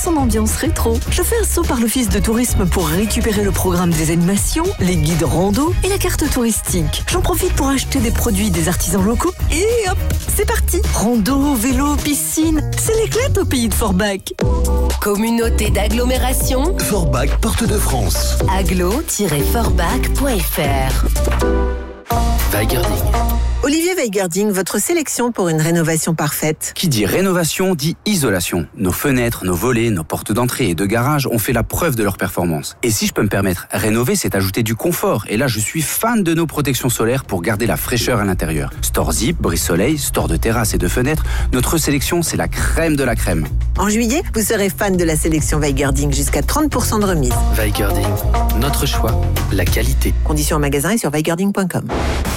son ambiance rétro. Je fais un saut par l'office de tourisme pour récupérer le programme des animations, les guides rando et la carte touristique. J'en profite pour acheter des produits des artisans locaux et hop, c'est parti. Rando, vélo, piscine, c'est l'éclate au pays de Forbach. Communauté d'agglomération Forbach, Porte de France. aglo-forbach.fr. Weigerding. Olivier Weigerding, votre sélection pour une rénovation parfaite. Qui dit rénovation dit isolation. Nos fenêtres, nos volets, nos portes d'entrée et de garage ont fait la preuve de leur performance. Et si je peux me permettre, rénover, c'est ajouter du confort. Et là, je suis fan de nos protections solaires pour garder la fraîcheur à l'intérieur. Store Zip, brise-soleil, store de terrasse et de fenêtres. Notre sélection, c'est la crème de la crème. En juillet, vous serez fan de la sélection Weigerding jusqu'à 30% de remise. Weigerding, notre choix, la qualité. Conditions en magasin et sur weigerding.com.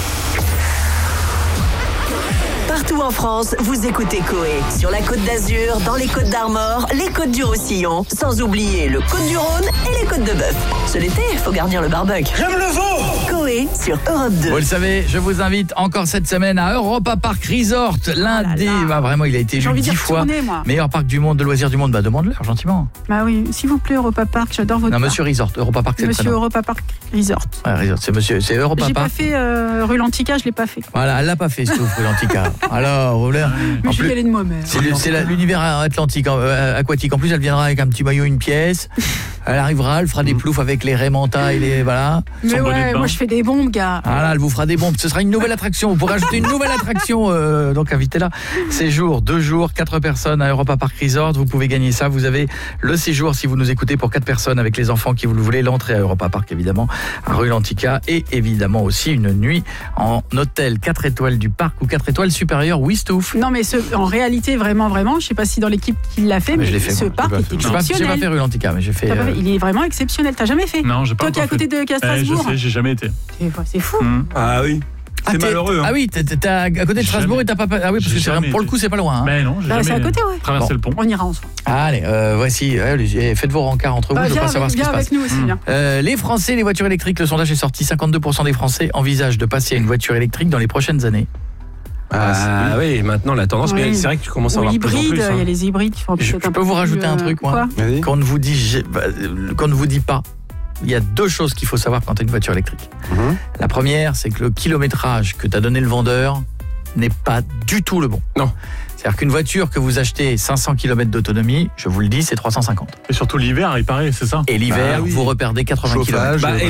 Partout en France, vous écoutez Coé. Sur la Côte d'Azur, dans les Côtes d'Armor, les Côtes du Roussillon, sans oublier le Côte-du-Rhône et les Côtes de Bœuf. C'est l'été, il faut garnir le barbecue. J'aime le veau. Coé sur Europe 2. Vous le savez, je vous invite encore cette semaine à Europa Park Resort, l'un des... Bah, vraiment, il a été élu 10 fois meilleur parc du monde, de loisirs du monde. Bah, demande-leur gentiment. Bah oui, s'il vous plaît, Europa Park, j'adore votre Non, parc. Monsieur Resort, Europa Park, c'est le Monsieur prénom. Europa Park Resort. Ouais, Resort, c'est Europa J'ai Park. pas fait rue Lantica, je l'ai pas fait. Voilà, elle l'a pas fait, Stouff, l'Antica. Alors, vous voulez... Mais En je plus, vais y aller de moi-même. c'est l'univers atlantique, aquatique. En plus, elle viendra avec un petit maillot, une pièce. Elle arrivera, elle fera des ploufs avec les Raymanta et les... Voilà. Mais ouais, moi je fais des bombes, gars. Voilà, elle vous fera des bombes. Ce sera une nouvelle attraction. Vous pourrez ajouter une nouvelle attraction. Donc, invitez-la. Séjour, 2 jours, 4 personnes à Europa Park Resort. Vous pouvez gagner ça. Vous avez le séjour, si vous nous écoutez, pour 4 personnes avec les enfants qui vous le voulez. L'entrée à Europa Park, évidemment, à rue Lantica. Et évidemment aussi une nuit en hôtel 4 étoiles du parc ou 4 étoiles supérieures. Oui, Stouff. Non, mais en réalité, vraiment, je sais pas si dans l'équipe qui l'a fait, mais je l'ai fait, ce moi. parc est J'ai exceptionnel. pas fait rue Lantica, mais j'ai fait... Il est vraiment exceptionnel. T'as jamais fait? Non, j'ai pas Toi qui es à côté de Strasbourg. Je sais, j'ai jamais été. C'est fou. Ah oui. C'est malheureux. Ah oui, t'es à côté de Strasbourg et t'as pas... Ah oui, parce que pour le coup, c'est pas loin. Hein. Mais non, j'ai Bah, c'est jamais à côté, ouais. traversé le pont. On ira ensemble. Allez, voici, faites vos rencarts entre vous, je veux pas savoir ce qui se passe. Avec nous aussi, viens. Les Français, les voitures électriques, le sondage est sorti, 52% des Français envisagent de passer à une voiture électrique dans les prochaines années. Ah oui, maintenant la tendance, mais c'est vrai que tu commences à avoir plus en plus. Il y a les hybrides qui font Je peux vous rajouter un truc, moi, qu'on ne vous dit pas. Il y a 2 choses qu'il faut savoir quand tu as une voiture électrique. La première, c'est que le kilométrage que t'a donné le vendeur n'est pas du tout le bon. Non. C'est-à-dire qu'une voiture que vous achetez 500 km d'autonomie, je vous le dis, c'est 350. Et surtout l'hiver, il paraît, c'est ça? Et l'hiver, vous reperdez 80 km.